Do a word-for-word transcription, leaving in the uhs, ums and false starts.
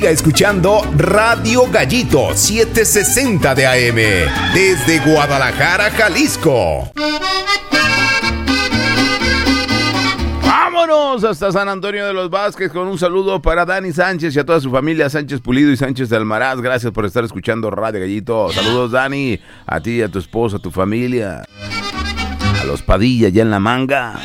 Escuchando Radio Gallito setecientos sesenta de A M desde Guadalajara, Jalisco. Vámonos hasta San Antonio de los Vázquez con un saludo para Dani Sánchez y a toda su familia Sánchez Pulido y Sánchez de Almaraz. Gracias por estar escuchando Radio Gallito. Saludos, Dani, a ti, a tu esposa, a tu familia, a los Padilla ya en la manga.